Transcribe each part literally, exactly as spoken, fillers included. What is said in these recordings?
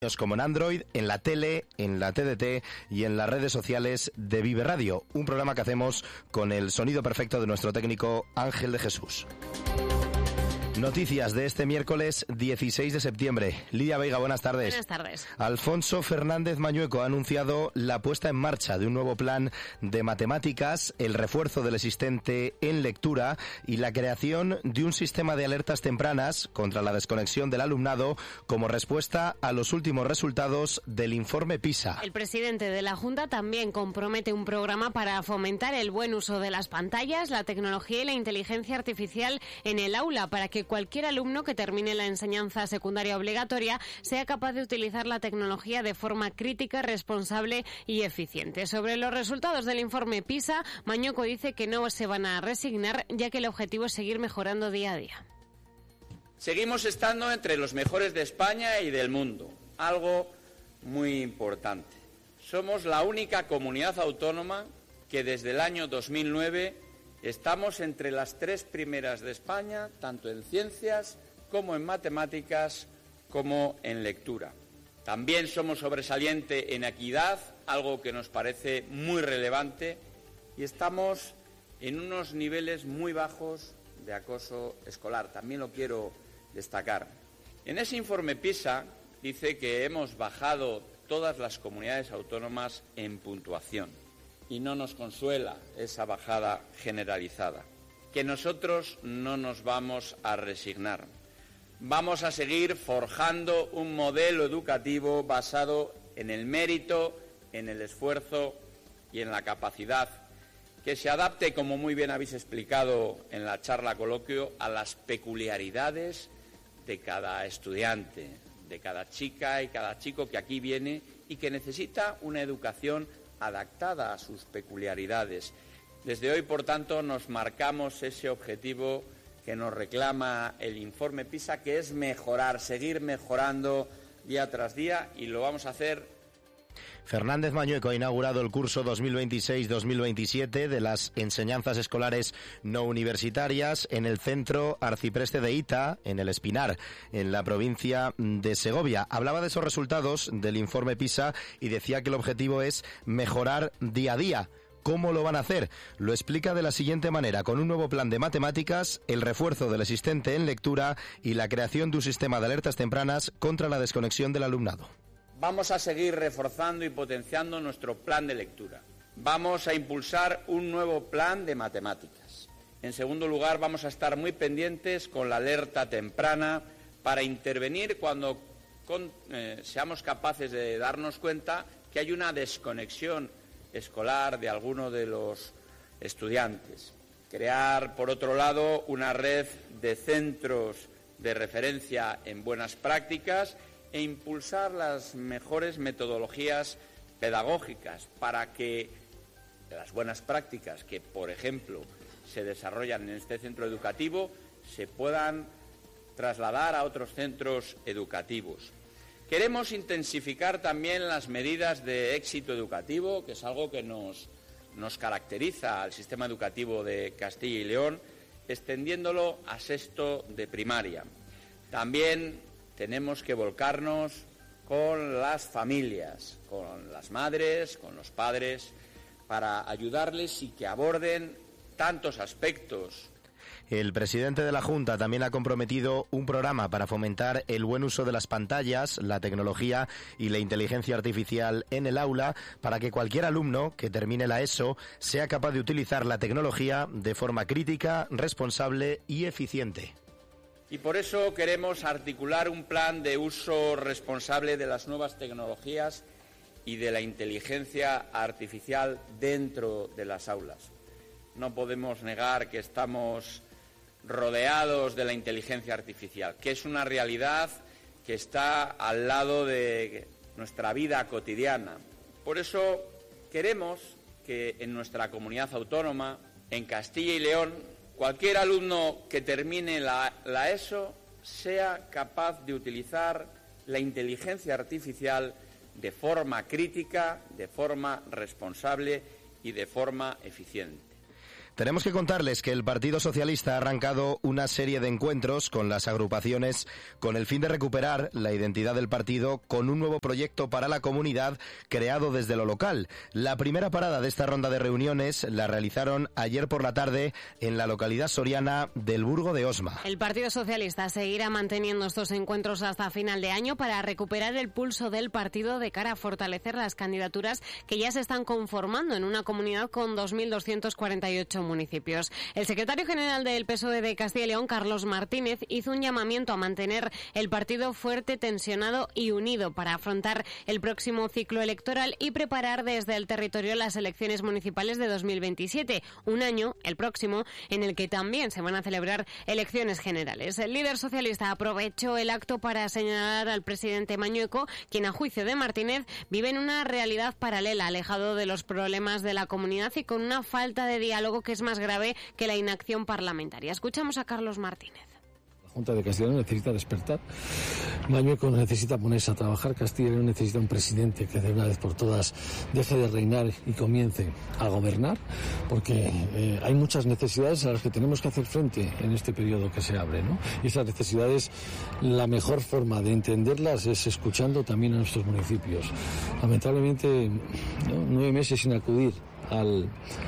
como en Android, en la tele, en la T D T y en las redes sociales de Vive Radio, un programa que hacemos con el sonido perfecto de nuestro técnico Ángel de Jesús. Noticias de este miércoles dieciséis de septiembre. Lidia Veiga, buenas tardes. Buenas tardes. Alfonso Fernández Mañueco ha anunciado la puesta en marcha de un nuevo plan de matemáticas, el refuerzo del existente en lectura y la creación de un sistema de alertas tempranas contra la desconexión del alumnado como respuesta a los últimos resultados del informe PISA. El presidente de la Junta también compromete un programa para fomentar el buen uso de las pantallas, la tecnología y la inteligencia artificial en el aula para que cualquier alumno que termine la enseñanza secundaria obligatoria sea capaz de utilizar la tecnología de forma crítica, responsable y eficiente. Sobre los resultados del informe PISA, Mañueco dice que no se van a resignar, ya que el objetivo es seguir mejorando día a día. Seguimos estando entre los mejores de España y del mundo, algo muy importante. Somos la única comunidad autónoma que desde el año dos mil nueve estamos entre las tres primeras de España, tanto en ciencias como en matemáticas, como en lectura. También somos sobresaliente en equidad, algo que nos parece muy relevante, y estamos en unos niveles muy bajos de acoso escolar. También lo quiero destacar. En ese informe PISA dice que hemos bajado todas las comunidades autónomas en puntuación. Y no nos consuela esa bajada generalizada, que nosotros no nos vamos a resignar. Vamos a seguir forjando un modelo educativo basado en el mérito, en el esfuerzo y en la capacidad, que se adapte, como muy bien habéis explicado en la charla coloquio, a las peculiaridades de cada estudiante, de cada chica y cada chico que aquí viene y que necesita una educación adaptada a sus peculiaridades. Desde hoy, por tanto, nos marcamos ese objetivo que nos reclama el informe PISA, que es mejorar, seguir mejorando día tras día, y lo vamos a hacer. Fernández Mañueco ha inaugurado el curso dos mil veintiséis dos mil veintisiete de las enseñanzas escolares no universitarias en el Centro Arcipreste de Ita, en el Espinar, en la provincia de Segovia. Hablaba de esos resultados del informe PISA y decía que el objetivo es mejorar día a día. ¿Cómo lo van a hacer? Lo explica de la siguiente manera: con un nuevo plan de matemáticas, el refuerzo del existente en lectura y la creación de un sistema de alertas tempranas contra la desconexión del alumnado. Vamos a seguir reforzando y potenciando nuestro plan de lectura. Vamos a impulsar un nuevo plan de matemáticas. En segundo lugar, vamos a estar muy pendientes con la alerta temprana para intervenir cuando con, eh, seamos capaces de darnos cuenta que hay una desconexión escolar de alguno de los estudiantes. Crear, por otro lado, una red de centros de referencia en buenas prácticas e impulsar las mejores metodologías pedagógicas para que las buenas prácticas que, por ejemplo, se desarrollan en este centro educativo se puedan trasladar a otros centros educativos. Queremos intensificar también las medidas de éxito educativo, que es algo que nos, nos caracteriza al sistema educativo de Castilla y León, extendiéndolo a sexto de primaria. También tenemos que volcarnos con las familias, con las madres, con los padres, para ayudarles y que aborden tantos aspectos. El presidente de la Junta también ha comprometido un programa para fomentar el buen uso de las pantallas, la tecnología y la inteligencia artificial en el aula, para que cualquier alumno que termine la ESO sea capaz de utilizar la tecnología de forma crítica, responsable y eficiente. Y por eso queremos articular un plan de uso responsable de las nuevas tecnologías y de la inteligencia artificial dentro de las aulas. No podemos negar que estamos rodeados de la inteligencia artificial, que es una realidad que está al lado de nuestra vida cotidiana. Por eso queremos que en nuestra comunidad autónoma, en Castilla y León, cualquier alumno que termine la, la ESO sea capaz de utilizar la inteligencia artificial de forma crítica, de forma responsable y de forma eficiente. Tenemos que contarles que el Partido Socialista ha arrancado una serie de encuentros con las agrupaciones con el fin de recuperar la identidad del partido con un nuevo proyecto para la comunidad creado desde lo local. La primera parada de esta ronda de reuniones la realizaron ayer por la tarde en la localidad soriana del Burgo de Osma. El Partido Socialista seguirá manteniendo estos encuentros hasta final de año para recuperar el pulso del partido de cara a fortalecer las candidaturas que ya se están conformando en una comunidad con dos mil doscientos cuarenta y ocho municipios. El secretario general del P S O E de Castilla y León, Carlos Martínez, hizo un llamamiento a mantener el partido fuerte, tensionado y unido para afrontar el próximo ciclo electoral y preparar desde el territorio las elecciones municipales de dos mil veintisiete, un año, el próximo, en el que también se van a celebrar elecciones generales. El líder socialista aprovechó el acto para señalar al presidente Mañueco, quien a juicio de Martínez vive en una realidad paralela, alejado de los problemas de la comunidad y con una falta de diálogo que es más grave que la inacción parlamentaria. Escuchamos a Carlos Martínez. La Junta de Castilla y León necesita despertar. Mañueco necesita ponerse a trabajar. Castilla y León necesita un presidente que de una vez por todas deje de reinar y comience a gobernar, porque eh, hay muchas necesidades a las que tenemos que hacer frente en este periodo que se abre, ¿no? Y esas necesidades, la mejor forma de entenderlas es escuchando también a nuestros municipios. Lamentablemente, ¿no? nueve meses sin acudir al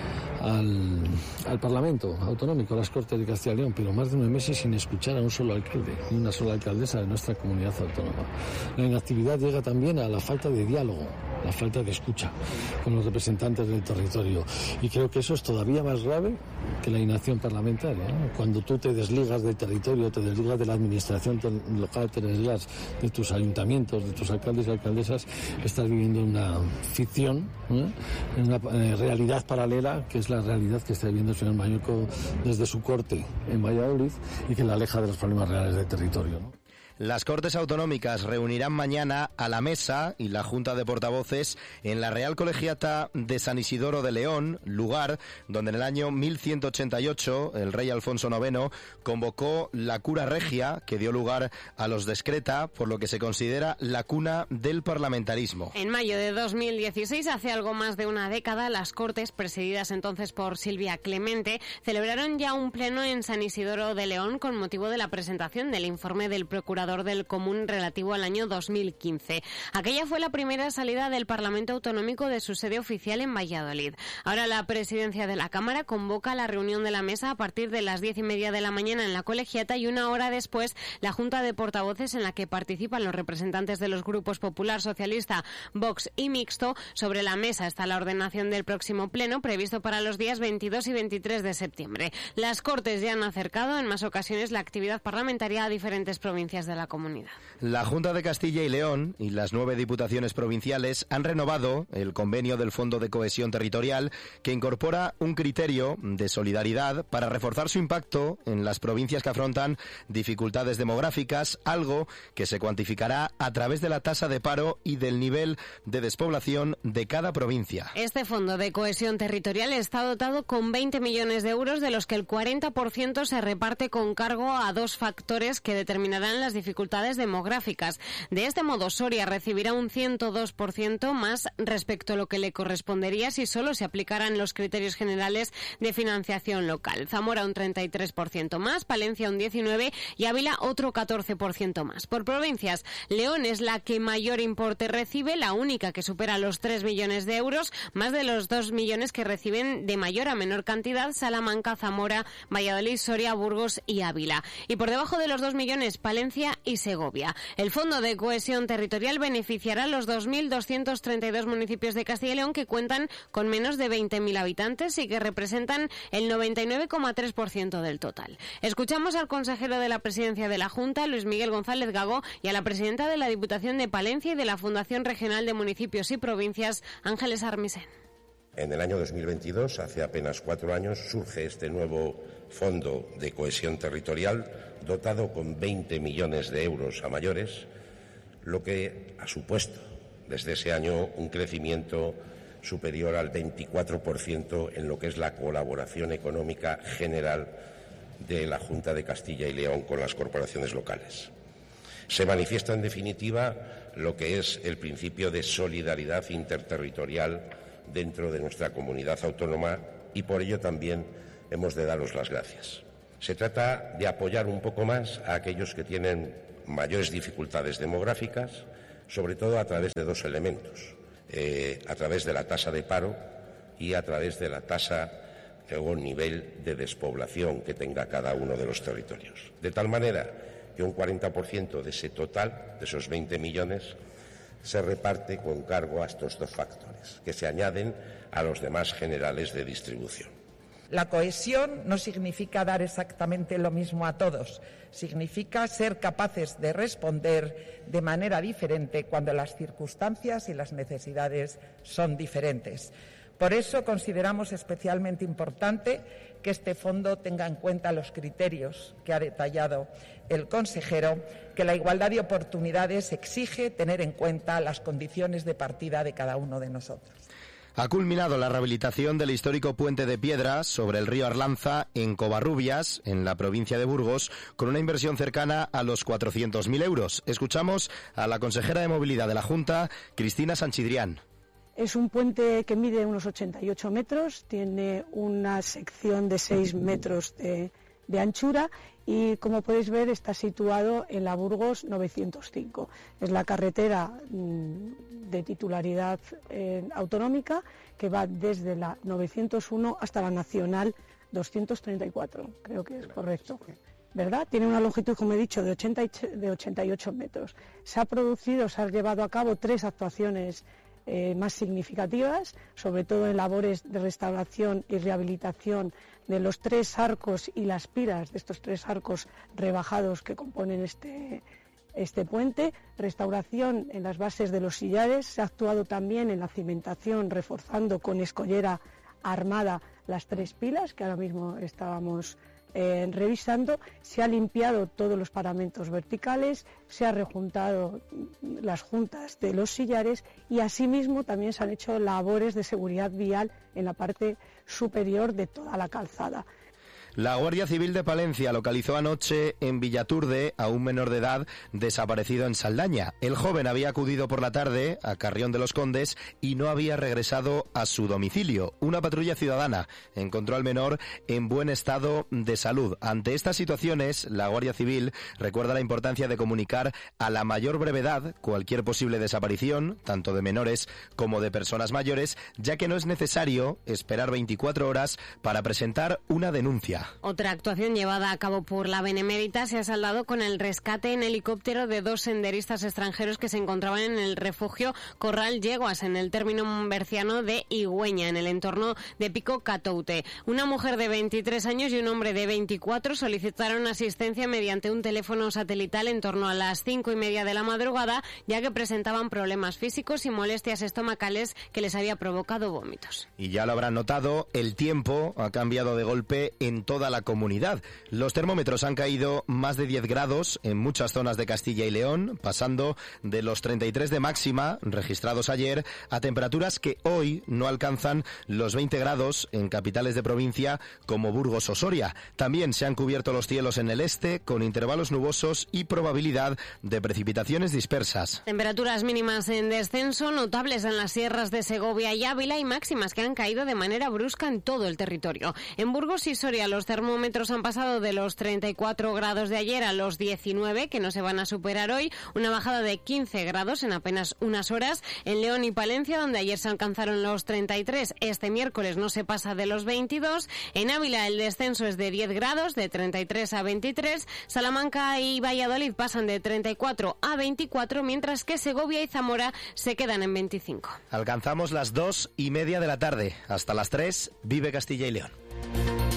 Al, al Parlamento Autonómico, a las Cortes de Castilla y León, pero más de nueve meses sin escuchar a un solo alcalde ni una sola alcaldesa de nuestra comunidad autónoma. La inactividad llega también a la falta de diálogo, la falta de escucha con los representantes del territorio, y creo que eso es todavía más grave que la inacción parlamentaria, ¿no? Cuando tú te desligas del territorio, te desligas de la administración local, te desligas de tus ayuntamientos, de tus alcaldes y alcaldesas, estás viviendo una ficción, ¿no? En una eh, realidad paralela que es la realidad que está viviendo el señor Mañueco desde su corte en Valladolid y que la aleja de los problemas reales del territorio, ¿no? Las Cortes Autonómicas reunirán mañana a la Mesa y la Junta de Portavoces en la Real Colegiata de San Isidoro de León, lugar donde en el año mil ciento ochenta y ocho el rey Alfonso noveno convocó la cura regia que dio lugar a los Descreta, por lo que se considera la cuna del parlamentarismo. En mayo de dos mil dieciséis, hace algo más de una década, las Cortes, presididas entonces por Silvia Clemente, celebraron ya un pleno en San Isidoro de León con motivo de la presentación del informe del procurador del Común relativo al año dos mil quince. Aquella fue la primera salida del Parlamento Autonómico de su sede oficial en Valladolid. Ahora la presidencia de la Cámara convoca la reunión de la mesa a partir de las diez y media de la mañana en la colegiata y una hora después la Junta de Portavoces, en la que participan los representantes de los grupos Popular, Socialista, Vox y Mixto. Sobre la mesa está la ordenación del próximo pleno previsto para los días veintidós y veintitrés de septiembre. Las Cortes ya han acercado en más ocasiones la actividad parlamentaria a diferentes provincias de la comunidad. La Junta de Castilla y León y las nueve diputaciones provinciales han renovado el convenio del Fondo de Cohesión Territorial, que incorpora un criterio de solidaridad para reforzar su impacto en las provincias que afrontan dificultades demográficas, algo que se cuantificará a través de la tasa de paro y del nivel de despoblación de cada provincia. Este Fondo de Cohesión Territorial está dotado con veinte millones de euros, de los que el cuarenta por ciento se reparte con cargo a dos factores que determinarán las dificultades demográficas. De este modo, Soria recibirá un ciento dos por ciento más respecto a lo que le correspondería si solo se aplicaran los criterios generales de financiación local. Zamora un treinta y tres por ciento más, Palencia un diecinueve por ciento y Ávila otro catorce por ciento más. Por provincias, León es la que mayor importe recibe, la única que supera los tres millones de euros, más de los dos millones que reciben de mayor a menor cantidad Salamanca, Zamora, Valladolid, Soria, Burgos y Ávila. Y por debajo de los dos millones, Palencia y Segovia. El Fondo de Cohesión Territorial beneficiará a los dos mil doscientos treinta y dos municipios de Castilla y León que cuentan con menos de veinte mil habitantes y que representan el noventa y nueve coma tres por ciento del total. Escuchamos al consejero de la Presidencia de la Junta, Luis Miguel González Gago, y a la presidenta de la Diputación de Palencia y de la Fundación Regional de Municipios y Provincias, Ángeles Armisen. En el año dos mil veintidós, hace apenas cuatro años, surge este nuevo Fondo de Cohesión Territorial, dotado con veinte millones de euros a mayores, lo que ha supuesto desde ese año un crecimiento superior al veinticuatro por ciento en lo que es la colaboración económica general de la Junta de Castilla y León con las corporaciones locales. Se manifiesta, en definitiva, lo que es el principio de solidaridad interterritorial dentro de nuestra comunidad autónoma y, por ello, también hemos de daros las gracias. Se trata de apoyar un poco más a aquellos que tienen mayores dificultades demográficas, sobre todo a través de dos elementos, eh, a través de la tasa de paro y a través de la tasa o nivel de despoblación que tenga cada uno de los territorios. De tal manera que un cuarenta por ciento de ese total, de esos veinte millones, se reparte con cargo a estos dos factores, que se añaden a los demás generales de distribución. La cohesión no significa dar exactamente lo mismo a todos, significa ser capaces de responder de manera diferente cuando las circunstancias y las necesidades son diferentes. Por eso consideramos especialmente importante que este fondo tenga en cuenta los criterios que ha detallado el consejero, que la igualdad de oportunidades exige tener en cuenta las condiciones de partida de cada uno de nosotros. Ha culminado la rehabilitación del histórico puente de piedra sobre el río Arlanza en Covarrubias, en la provincia de Burgos, con una inversión cercana a los cuatrocientos mil euros. Escuchamos a la consejera de Movilidad de la Junta, Cristina Sanchidrián. Es un puente que mide unos ochenta y ocho metros, tiene una sección de seis metros de, de anchura y, como podéis ver, está situado en la Burgos novecientos cinco. Es la carretera mmm, de titularidad eh, autonómica que va desde la novecientos uno hasta la Nacional doscientos treinta y cuatro, creo que es correcto, ¿verdad? Tiene una longitud, como he dicho, de, ochenta y, de ochenta y ocho metros. Se ha producido, se han llevado a cabo tres actuaciones Eh, más significativas, sobre todo en labores de restauración y rehabilitación de los tres arcos y las piras de estos tres arcos rebajados que componen este, este puente, restauración en las bases de los sillares, se ha actuado también en la cimentación, reforzando con escollera armada las tres pilas que ahora mismo estábamos Eh, revisando, se ha limpiado todos los paramentos verticales, se ha rejuntado las juntas de los sillares y asimismo también se han hecho labores de seguridad vial en la parte superior de toda la calzada. La Guardia Civil de Palencia localizó anoche en Villaturde a un menor de edad desaparecido en Saldaña. El joven había acudido por la tarde a Carrión de los Condes y no había regresado a su domicilio. Una patrulla ciudadana encontró al menor en buen estado de salud. Ante estas situaciones, la Guardia Civil recuerda la importancia de comunicar a la mayor brevedad cualquier posible desaparición, tanto de menores como de personas mayores, ya que no es necesario esperar veinticuatro horas para presentar una denuncia. Otra actuación llevada a cabo por la Benemérita se ha saldado con el rescate en helicóptero de dos senderistas extranjeros que se encontraban en el refugio Corral Yeguas, en el término berciano de Higüeña, en el entorno de Pico Catoute. Una mujer de veintitrés años y un hombre de veinticuatro solicitaron asistencia mediante un teléfono satelital en torno a las cinco y media de la madrugada, ya que presentaban problemas físicos y molestias estomacales que les había provocado vómitos. Y ya lo habrán notado, el tiempo ha cambiado de golpe en toda la comunidad. Los termómetros han caído más de diez grados en muchas zonas de Castilla y León, pasando de los treinta y tres de máxima registrados ayer a temperaturas que hoy no alcanzan los veinte grados en capitales de provincia como Burgos o Soria. También se han cubierto los cielos en el este con intervalos nubosos y probabilidad de precipitaciones dispersas. Temperaturas mínimas en descenso notables en las sierras de Segovia y Ávila y máximas que han caído de manera brusca en todo el territorio. En Burgos y Soria los termómetros han pasado de los treinta y cuatro grados de ayer a los diecinueve, que no se van a superar hoy, una bajada de quince grados en apenas unas horas. En León y Palencia, donde ayer se alcanzaron los treinta y tres, este miércoles no se pasa de los veintidós. En Ávila el descenso es de diez grados, de treinta y tres a veintitrés. Salamanca y Valladolid pasan de treinta y cuatro a veinticuatro, mientras que Segovia y Zamora se quedan en veinticinco. Alcanzamos las dos y media de la tarde. Hasta las tres, vive Castilla y León.